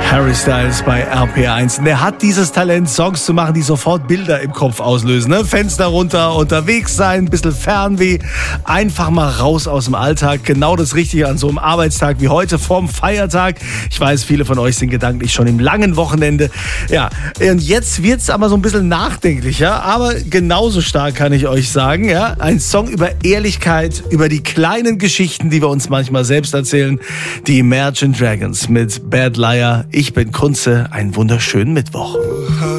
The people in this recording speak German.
Harry Styles bei RPR1. Der hat dieses Talent, Songs zu machen, die sofort Bilder im Kopf auslösen. Ne? Fenster runter, unterwegs sein, ein bisschen Fernweh, einfach mal raus aus dem Alltag. Genau das Richtige an so einem Arbeitstag wie heute vorm Feiertag. Ich weiß, viele von euch sind gedanklich schon im langen Wochenende. Ja, und jetzt wird's aber so ein bisschen nachdenklicher, aber genauso stark kann ich euch sagen. Ja? Ein Song über Ehrlichkeit, über die kleinen Geschichten, die wir uns manchmal selbst erzählen. Die Imagine Dragons mit Bad Liar. Ich bin Kunze, einen wunderschönen Mittwoch.